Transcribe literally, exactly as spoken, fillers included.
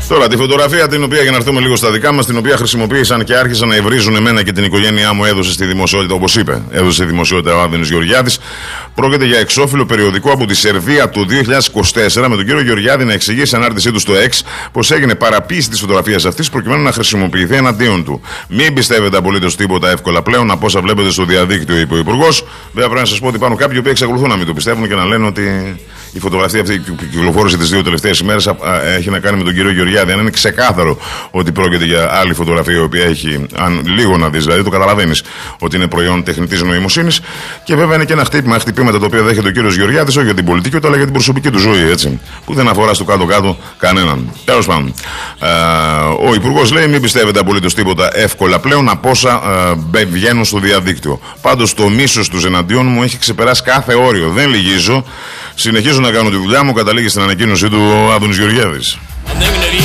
Τώρα, τη φωτογραφία την οποία, για να έρθουμε λίγο στα δικά μας, την οποία χρησιμοποίησαν και άρχισαν να ευρίζουν εμένα και την οικογένειά μου, έδωσε στη δημοσιότητα, όπως είπε, έδωσε στη δημοσιότητα ο Άδωνης Γεωργιάδης. Πρόκειται για εξώφυλλο περιοδικό από τη Σερβία του δύο χιλιάδες είκοσι τέσσερα, με τον κύριο Γεωργιάδη να εξηγεί σε ανάρτησή του στο X πως έγινε παραποίηση της φωτογραφίας αυτής προκειμένου να χρησιμοποιηθεί εναντίον του. Μην πιστεύετε απολύτως τίποτα εύκολα πλέον από όσα βλέπετε στο διαδίκτυο, είπε ο Υπουργός. Βέβαια, πρέπει να σας πω ότι υπάρχουν κάποιοι που εξακολουθούν να μην το πιστεύουν και να λένε ότι η φωτογραφία αυτή που κυκλοφόρησε τις δύο τελευταίες ημέρες έχει να κάνει με τον κύριο Γεωργιάδη. Αν είναι ξεκάθαρο ότι πρόκειται για άλλη φωτογραφία, η οποία έχει, αν λίγο να δεις, δηλαδή το καταλαβαίνεις ότι είναι προϊόν τεχνητής νοημοσύνης. Και βέβαια είναι και ένα χτύπημα, χτυπήματα το οποίο δέχεται ο κύριος Γεωργιάδης, όχι για την πολιτική, ούτε αλλά για την προσωπική του ζωή, έτσι. Που δεν αφορά στο κάτω-κάτω κανέναν. Τέλος πάντων. Ο Υπουργός λέει: μην πιστεύετε απολύτως τίποτα εύκολα πλέον από όσα ε, βγαίνουν στο διαδίκτυο. Πάντως το μίσος τους εναντίον μου έχει ξεπεράσει κάθε όριο. Δεν λυγίζω. Συνεχίζω να κάνω τη δουλειά μου, καταλήγει στην ανακοίνωσή του ο Άδωνης Γεωργιάδης.